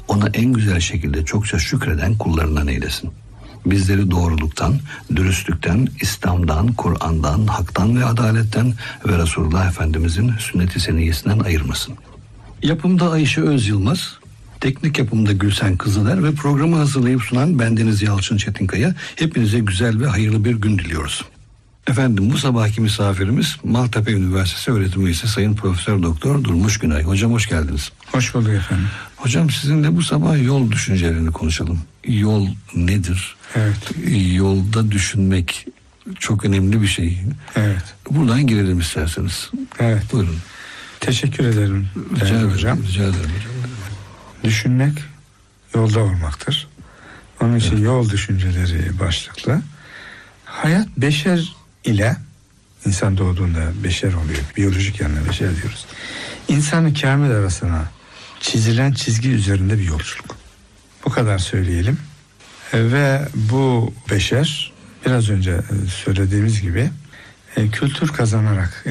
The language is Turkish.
ona en güzel şekilde çokça şükreden kullarından eylesin. Bizleri doğruluktan, dürüstlükten, İslam'dan, Kur'an'dan, haktan ve adaletten ve Resulullah Efendimizin sünnet-i seniyyesinden ayırmasın. Yapımda Ayşe Öz Yılmaz, teknik yapımda Gülsen Kızıler ve programı hazırlayıp sunan bendeniz Yalçın Çetinkaya. Hepinize güzel ve hayırlı bir gün diliyoruz. Efendim, bu sabahki misafirimiz Maltepe Üniversitesi öğretim üyesi Sayın Profesör Doktor Durmuş Günay. Hocam hoş geldiniz. Hoş bulduk efendim. Hocam, sizinle bu sabah yol düşüncelerini konuşalım. Yol nedir? Evet. Yolda düşünmek çok önemli bir şey. Evet. Buradan girelim isterseniz. Evet. Buyurun. Teşekkür ederim. Rica ederim hocam. Rica ederim hocam. Düşünmek yolda olmaktır. Onun için yol düşünceleri başlıklı. Hayat beşer ile, insan doğduğunda beşer oluyor. Biyolojik yanına beşer diyoruz. İnsanın kamil arasına çizilen çizgi üzerinde bir yolculuk. Bu kadar söyleyelim. Ve bu beşer biraz önce söylediğimiz gibi kültür kazanarak